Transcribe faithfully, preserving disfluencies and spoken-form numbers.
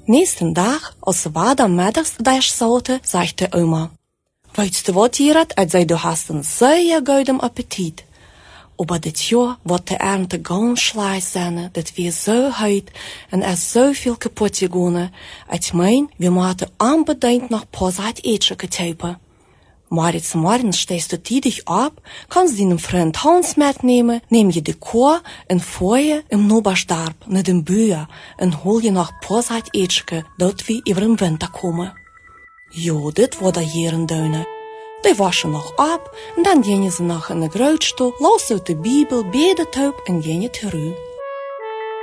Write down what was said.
Nächsten Dag, als ze wat middags daar zaten, sagte Oma: Weißt du wat, Gerard, als zei du hast een zeer gouden appetit. Aber dit Jahr wird die Ernte ganz schlecht sein, das wir so heit und es so viel kaputt gegangen. Ich mein, wir müssen unbedingt noch Posat Etsche geteipen. Morgens morgen stehst du tidig ab, kannst deinen Freund Hans mitnehmen, nehm je die Kuh und Feuer im Noberstarb, nach dem Büher und hol je noch Posat Etsche, dort wie über den Winter kommen. Jo, dit war der Jerendöne. Die waschen nog ab en dan gingen ze nog in de grootstoel, los uit de Bibel, beden op en gingen terug.